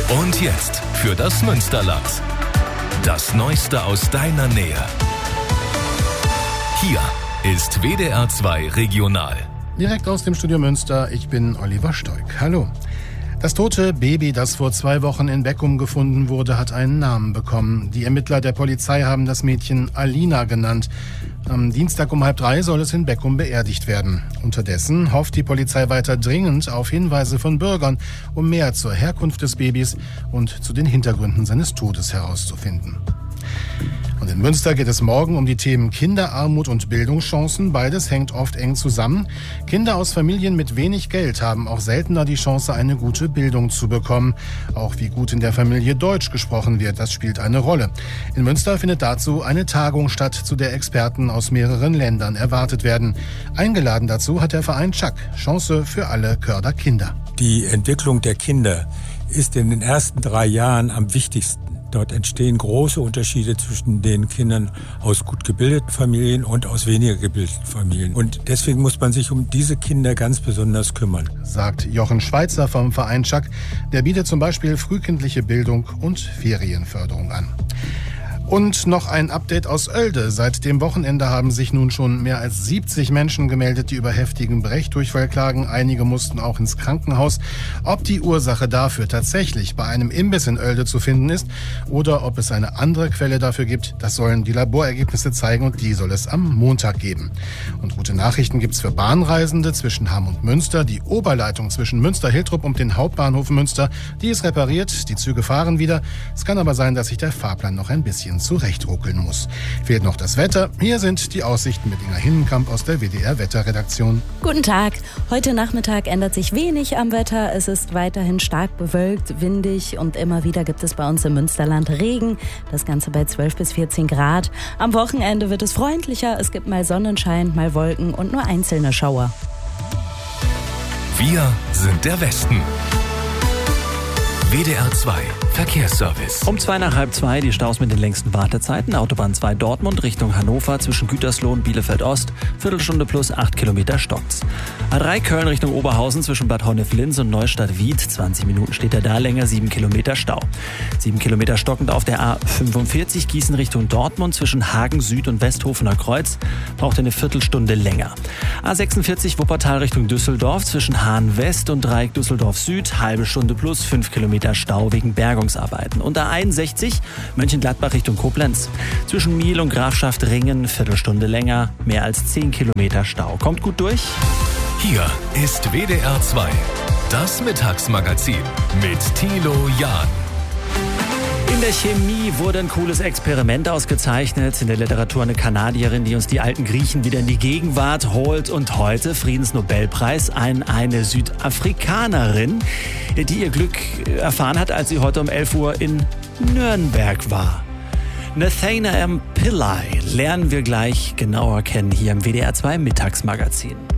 Und jetzt für das Münsterland. Das Neueste aus deiner Nähe. Hier ist WDR 2 Regional. Direkt aus dem Studio Münster, ich bin Oliver Stoik. Hallo. Das tote Baby, das vor 2 Wochen in Beckum gefunden wurde, hat einen Namen bekommen. Die Ermittler der Polizei haben das Mädchen Alina genannt. Am Dienstag um 2:30 soll es in Beckum beerdigt werden. Unterdessen hofft die Polizei weiter dringend auf Hinweise von Bürgern, um mehr zur Herkunft des Babys und zu den Hintergründen seines Todes herauszufinden. Und in Münster geht es morgen um die Themen Kinderarmut und Bildungschancen. Beides hängt oft eng zusammen. Kinder aus Familien mit wenig Geld haben auch seltener die Chance, eine gute Bildung zu bekommen. Auch wie gut in der Familie Deutsch gesprochen wird, das spielt eine Rolle. In Münster findet dazu eine Tagung statt, zu der Experten aus mehreren Ländern erwartet werden. Eingeladen dazu hat der Verein Chuck, Chance für alle Körderkinder. Die Entwicklung der Kinder ist in den ersten 3 Jahren am wichtigsten. Dort entstehen große Unterschiede zwischen den Kindern aus gut gebildeten Familien und aus weniger gebildeten Familien. Und deswegen muss man sich um diese Kinder ganz besonders kümmern, sagt Jochen Schweizer vom Verein Chuck. Der bietet zum Beispiel frühkindliche Bildung und Ferienförderung an. Und noch ein Update aus Oelde. Seit dem Wochenende haben sich nun schon mehr als 70 Menschen gemeldet, die über heftigen Brechdurchfall klagen. Einige mussten auch ins Krankenhaus. Ob die Ursache dafür tatsächlich bei einem Imbiss in Oelde zu finden ist oder ob es eine andere Quelle dafür gibt, das sollen die Laborergebnisse zeigen und die soll es am Montag geben. Und gute Nachrichten gibt's für Bahnreisende zwischen Hamm und Münster. Die Oberleitung zwischen Münster-Hiltrup und den Hauptbahnhof Münster, die ist repariert. Die Züge fahren wieder. Es kann aber sein, dass sich der Fahrplan noch ein bisschen zurechtruckeln muss. Fehlt noch das Wetter. Hier sind die Aussichten mit Inga Hinnenkamp aus der WDR-Wetterredaktion. Guten Tag. Heute Nachmittag ändert sich wenig am Wetter. Es ist weiterhin stark bewölkt, windig und immer wieder gibt es bei uns im Münsterland Regen. Das Ganze bei 12 bis 14 Grad. Am Wochenende wird es freundlicher. Es gibt mal Sonnenschein, mal Wolken und nur einzelne Schauer. Wir sind der Westen. WDR 2 Verkehrsservice. Um 2:30 die Staus mit den längsten Wartezeiten. Autobahn 2 Dortmund Richtung Hannover zwischen Gütersloh und Bielefeld-Ost. Viertelstunde plus 8 Kilometer stockt's. A3 Köln Richtung Oberhausen zwischen Bad Honnef-Linz und Neustadt-Wied. 20 Minuten steht er da, länger 7 Kilometer Stau. 7 Kilometer stockend auf der A45 Gießen Richtung Dortmund zwischen Hagen Süd und Westhofener Kreuz. Braucht eine Viertelstunde länger. A46 Wuppertal Richtung Düsseldorf zwischen Hahn West und Dreieck Düsseldorf Süd. Halbe Stunde plus 5 Kilometer Stau wegen Bergungsarbeiten. Und A61 Mönchengladbach Richtung Koblenz. Zwischen Miel und Grafschaft Ringen, Viertelstunde länger, mehr als 10 Kilometer Stau. Kommt gut durch. Hier ist WDR 2, das Mittagsmagazin mit Thilo Jahn. In der Chemie wurde ein cooles Experiment ausgezeichnet. In der Literatur eine Kanadierin, die uns die alten Griechen wieder in die Gegenwart holt. Und heute Friedensnobelpreis an eine Südafrikanerin, die ihr Glück erfahren hat, als sie heute um 11 Uhr in Nürnberg war. Nathaniel M. Pillay lernen wir gleich genauer kennen hier im WDR 2 Mittagsmagazin.